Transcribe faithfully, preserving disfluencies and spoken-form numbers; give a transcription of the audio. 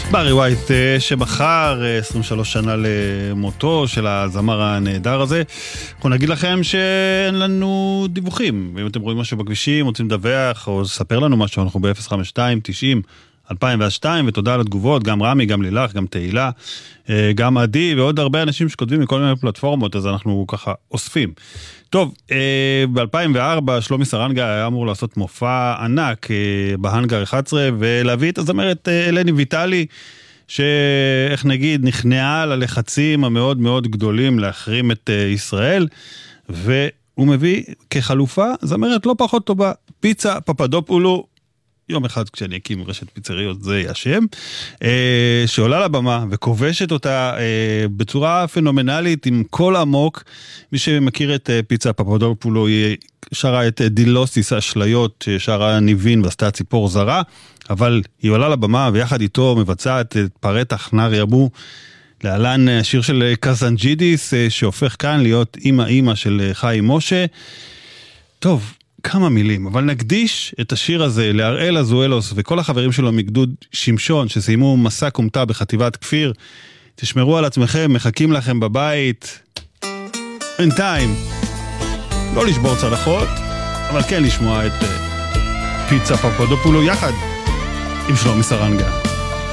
ברי ווייט שבחר עשרים ושלוש שנה למותו של הזמר הנהדר הזה. אנחנו נגיד לכם שאין לנו דיווחים, ואם אתם רואים משהו בכבישים, רוצים לדווח או לספר לנו משהו, אנחנו ב-אפס חמש שתיים תשעים אלפיים ושתיים, ותודה על התגובות, גם רמי, גם לילך, גם תהילה, גם עדי ועוד הרבה אנשים שכותבים מכל מיני פלטפורמות, אז אנחנו ככה אוספים. טוב, ב-אלפיים וארבע שלומי סרנגה היה אמור לעשות מופע ענק בהנגר אחת עשרה, ולהביא את הזמרת אלני ויטלי, שאיך נגיד, נכנעה ללחצים המאוד מאוד גדולים להחרים את ישראל, והוא מביא כחלופה זמרת לא פחות טובה, פיצה פפדופולו, יום אחד כשאני אקים רשת פיצריות זה יהיה השם, אה, שעולה לבמה וכובשת אותה אה, בצורה פנומנלית עם קול עמוק. מי שמכיר את אה, פיצה פפדופולו, היא שרה את אה, דילוסיס אשליות, שרה ניבין ועשתה ציפור זרה, אבל היא עולה לבמה ויחד איתו מבצעת את פרטח נר יבו, להלן השיר של קזנג'ידיס, אה, שהופך כאן להיות אמא אמא של חיים משה. טוב, כמה מילים, אבל נקדיש את השיר הזה להראל אזואלוס וכל החברים שלו מגדוד שמשון שסיימו מסע קומטה בחטיבת כפיר. תשמרו על עצמכם, מחכים לכם בבית. בינתיים, לא לשבור צלחות, אבל כן לשמוע את פיצה פפדופולו יחד עם שלומי סרנגה.